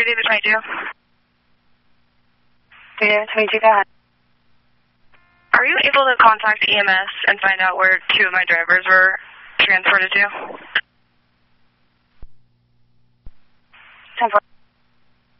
David 22. David 22, go ahead. Are you able to contact EMS and find out where 2 of my drivers were transported to?